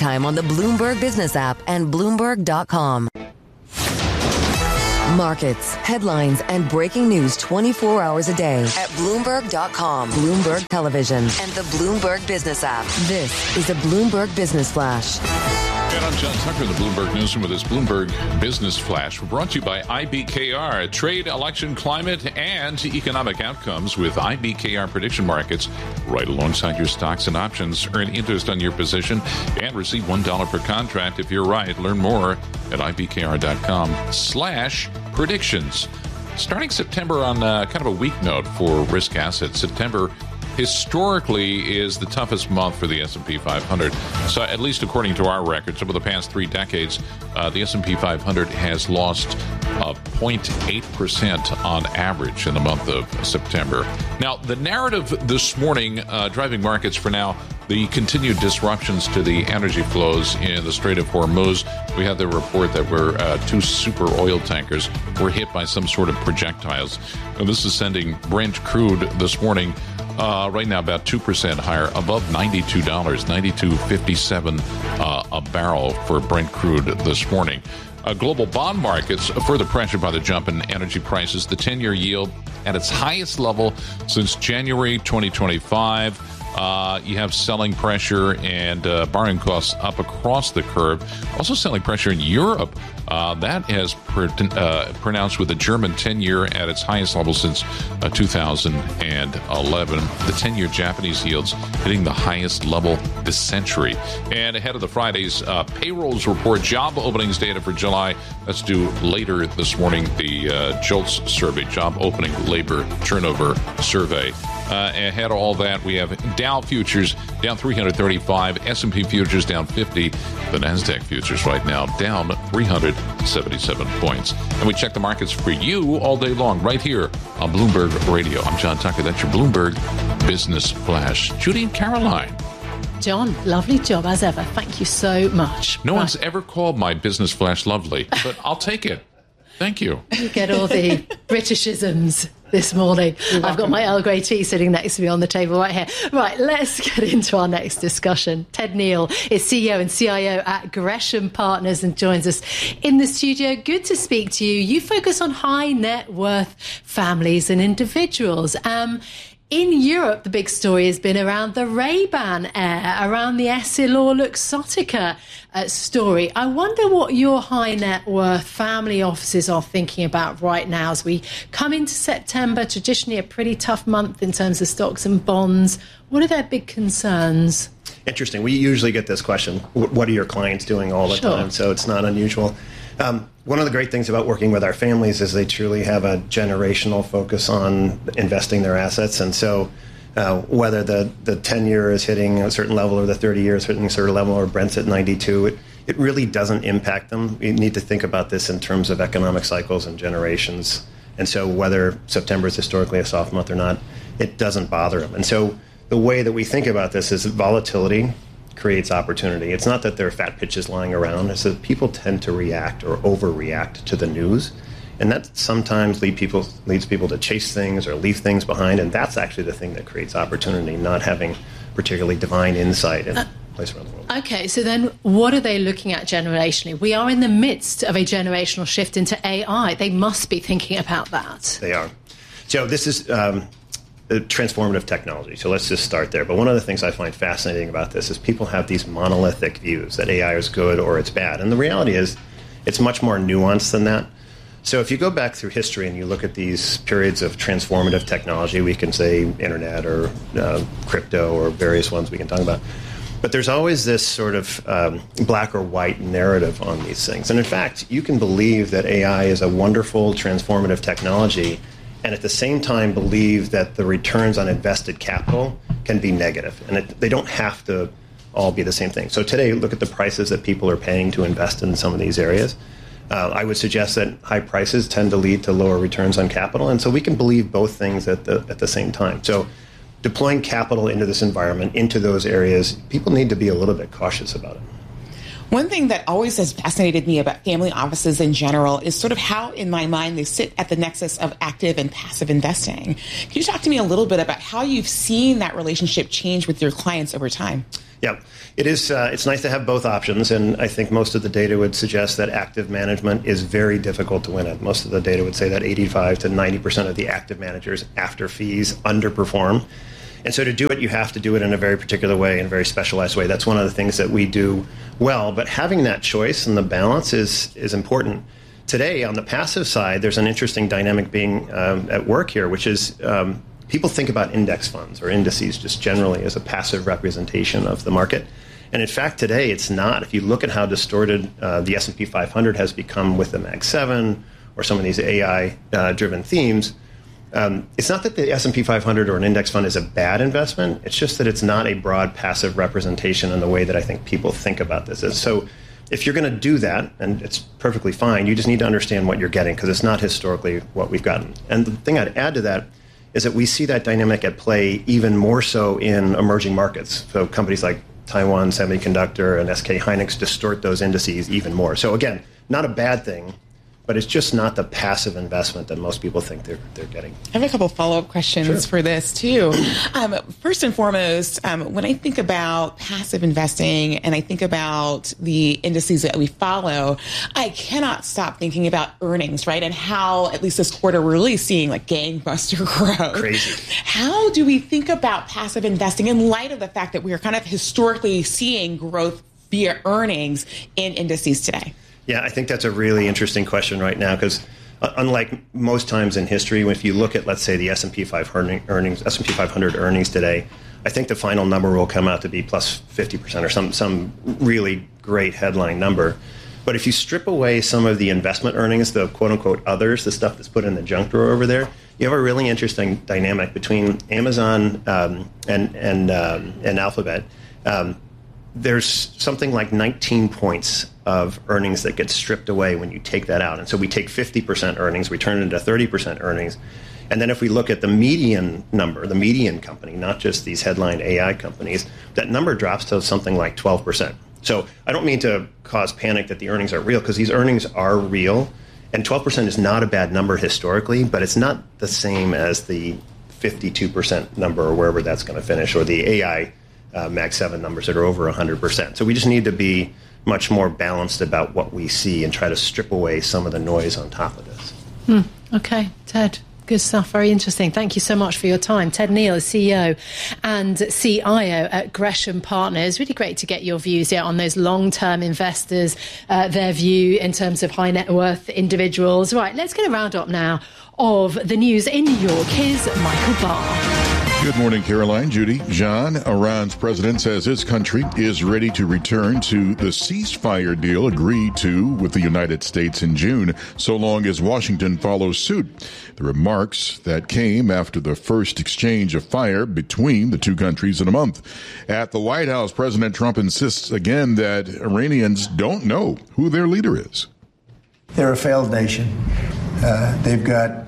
anytime on the Bloomberg Business app and Bloomberg.com. Markets, headlines, and breaking news 24 hours a day at Bloomberg.com, Bloomberg Television, and the Bloomberg Business app. This is a Bloomberg Business Flash. And I'm John Tucker, the Bloomberg Newsroom with this Bloomberg Business Flash. We're brought to you by IBKR, trade, election, climate, and economic outcomes with IBKR prediction markets right alongside your stocks and options. Earn interest on your position and receive $1 per contract if you're right. Learn more at ibkr.com/predictions. Starting September on kind of a weak note for risk assets. September historically is the toughest month for the S&P 500. So at least according to our records, over the past 3 decades, the S&P 500 has lost 0.8% on average in the month of September. Now, the narrative this morning driving markets for now, the continued disruptions to the energy flows in the Strait of Hormuz. We had the report that 2 super oil tankers were hit by some sort of projectiles. And this is sending Brent crude this morning right now about 2% higher, above $92, $92.57 a barrel for Brent crude this morning. Global bond markets further pressured by the jump in energy prices. The 10-year yield at its highest level since January 2025. You have selling pressure and borrowing costs up across the curve. Also selling pressure in Europe. That has pronounced with the German 10-year at its highest level since 2011. The 10-year Japanese yields hitting the highest level this century. And ahead of the Friday's payrolls report, job openings data for July. That's due later this morning. The JOLTS survey, job opening labor turnover survey. Ahead of all that, we have Dow futures down 335, S&P futures down 50, the NASDAQ futures right now down 377 points. And we check the markets for you all day long right here on Bloomberg Radio. I'm John Tucker. That's your Bloomberg Business Flash. Judy and Caroline. John, lovely job as ever. Thank you so much. No one's ever called my Business Flash lovely, but I'll take it. Thank you. You get all the Britishisms this morning. I've got my Earl Grey tea sitting next to me on the table right here. Right, let's get into our next discussion. Ted Neal is CEO and CIO at Gresham Partners and joins us in the studio. Good to speak to you. You focus on high net worth families and individuals. In Europe, the big story has been around the Ray-Ban Air, around the EssilorLuxottica story. I wonder what your high net worth family offices are thinking about right now as we come into September, traditionally a pretty tough month in terms of stocks and bonds. What are their big concerns? Interesting. We usually get this question, what are your clients doing all the time? So it's not unusual. One of the great things about working with our families is they truly have a generational focus on investing their assets. And so whether the 10-year is hitting a certain level or the 30-year is hitting a certain level or Brent's at 92, it really doesn't impact them. You need to think about this in terms of economic cycles and generations. And so whether September is historically a soft month or not, it doesn't bother them. And so the way that we think about this is that volatility creates opportunity. It's not that there are fat pitches lying around. It's that people tend to react or overreact to the news. And that sometimes leads people to chase things or leave things behind. And that's actually the thing that creates opportunity, not having particularly divine insight in a place around the world. Okay, so then what are they looking at generationally? We are in the midst of a generational shift into AI. They must be thinking about that. They are. So this is transformative technology. So let's just start there. But one of the things I find fascinating about this is people have these monolithic views that AI is good or it's bad. And the reality is it's much more nuanced than that. So if you go back through history and you look at these periods of transformative technology, we can say internet or crypto or various ones we can talk about. But there's always this sort of black or white narrative on these things. And in fact, you can believe that AI is a wonderful transformative technology and at the same time believe that the returns on invested capital can be negative. And they don't have to all be the same thing. So today, look at the prices that people are paying to invest in some of these areas. I would suggest that high prices tend to lead to lower returns on capital. And so we can believe both things at the same time. So deploying capital into this environment, into those areas, people need to be a little bit cautious about it. One thing that always has fascinated me about family offices in general is sort of how, in my mind, they sit at the nexus of active and passive investing. Can you talk to me a little bit about how you've seen that relationship change with your clients over time? Yeah, it is. It's nice to have both options, and I think most of the data would suggest that active management is very difficult to win at. Most of the data would say that 85 to 90% of the active managers after fees underperform. And so to do it, you have to do it in a very particular way, in a very specialized way. That's one of the things that we do well. But having that choice and the balance is important. Today, on the passive side, there's an interesting dynamic being at work here, which is people think about index funds or indices just generally as a passive representation of the market. And in fact, today it's not. If you look at how distorted the S&P 500 has become with the Mag 7 or some of these AI-driven themes, it's not that the S&P 500 or an index fund is a bad investment. It's just that it's not a broad passive representation in the way that I think people think about this. So if you're going to do that, and it's perfectly fine, you just need to understand what you're getting because it's not historically what we've gotten. And the thing I'd add to that is that we see that dynamic at play even more so in emerging markets. So companies like Taiwan Semiconductor and SK Hynix distort those indices even more. So again, not a bad thing, but it's just not the passive investment that most people think they're getting. I have a couple follow-up questions for this, too. First and foremost, when I think about passive investing and I think about the indices that we follow, I cannot stop thinking about earnings, right? And how, at least this quarter, we're really seeing like gangbuster growth. Crazy. How do we think about passive investing in light of the fact that we are kind of historically seeing growth via earnings in indices today? Yeah, I think that's a really interesting question right now because unlike most times in history, if you look at, let's say, the S&P 500 earnings today, I think the final number will come out to be plus 50% or some really great headline number. But if you strip away some of the investment earnings, the quote-unquote others, the stuff that's put in the junk drawer over there, you have a really interesting dynamic between Amazon and Alphabet. There's something like 19 points of earnings that get stripped away when you take that out. And so we take 50% earnings, we turn it into 30% earnings. And then if we look at the median number, the median company, not just these headline AI companies, that number drops to something like 12%. So I don't mean to cause panic that the earnings are real, because these earnings are real. And 12% is not a bad number historically, but it's not the same as the 52% number or wherever that's going to finish, or the AI Mag 7 numbers that are over 100%. So we just need to be much more balanced about what we see and try to strip away some of the noise on top of this. Okay, Ted. Good stuff. Very interesting. Thank you so much for your time. Ted Neal is CEO and CIO at Gresham Partners. Really great to get your views on those long-term investors, their view in terms of high net worth individuals. Right, let's get a roundup now of the news in New York. Here's Michael Barr. Good morning, Caroline, Judy, John. Iran's president says his country is ready to return to the ceasefire deal agreed to with the United States in June, so long as Washington follows suit. The remarks that came after the first exchange of fire between the two countries in a month. At the White House, President Trump insists again that Iranians don't know who their leader is. They're a failed nation. They've got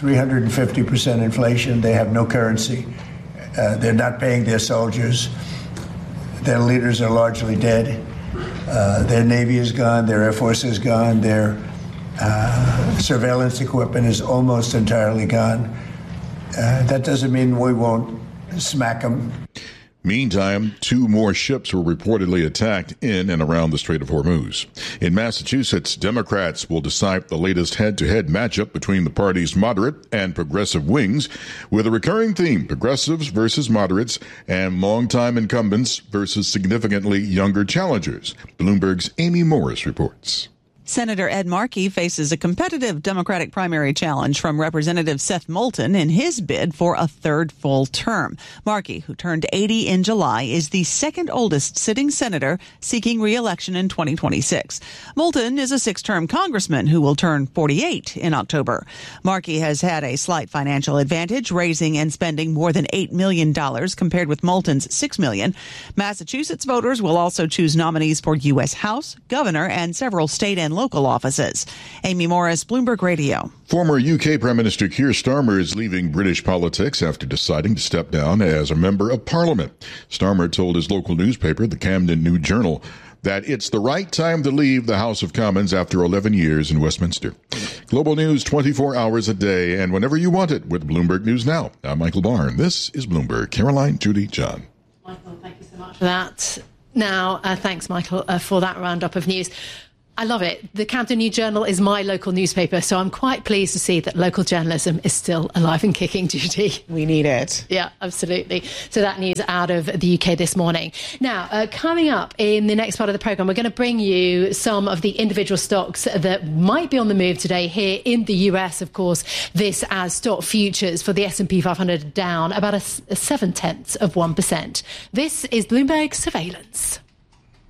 350% inflation. They have no currency. They're not paying their soldiers. Their leaders are largely dead. Their Navy is gone. Their Air Force is gone. Their surveillance equipment is almost entirely gone. That doesn't mean we won't smack them. Meantime, 2 more ships were reportedly attacked in and around the Strait of Hormuz. In Massachusetts, Democrats will decide the latest head-to-head matchup between the party's moderate and progressive wings, with a recurring theme: progressives versus moderates and longtime incumbents versus significantly younger challengers. Bloomberg's Amy Morris reports. Senator Ed Markey faces a competitive Democratic primary challenge from Representative Seth Moulton in his bid for a third full term. Markey, who turned 80 in July, is the second oldest sitting senator seeking re-election in 2026. Moulton is a 6-term congressman who will turn 48 in October. Markey has had a slight financial advantage, raising and spending more than $8 million compared with Moulton's $6 million. Massachusetts voters will also choose nominees for U.S. House, governor, and several state and local offices. Amy Morris, Bloomberg Radio. Former UK Prime Minister Keir Starmer is leaving British politics after deciding to step down as a member of Parliament. Starmer told his local newspaper, the Camden New Journal, that it's the right time to leave the House of Commons after 11 years in Westminster. Global news 24 hours a day and whenever you want it with Bloomberg News Now. I'm Michael Barr. This is Bloomberg. Caroline, Judy, John. Michael, thank you so much. much for that. Now, thanks, Michael, for that roundup of news. I love it. The Camden New Journal is my local newspaper, so I'm quite pleased to see that local journalism is still alive and kicking, Judy. We need it. Yeah, absolutely. So that news out of the UK this morning. Now, coming up in the next part of the programme, we're going to bring you some of the individual stocks that might be on the move today here in the US. Of course, this as stock futures for the S&P 500 down about a 0.7%. This is Bloomberg Surveillance.